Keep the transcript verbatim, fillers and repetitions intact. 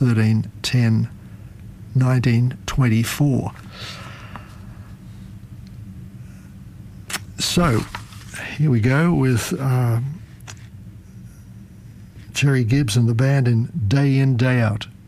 thirteen ten nineteen twenty-four. So, here we go with uh, Jerry Gibbs and the band in Day In, Day Out.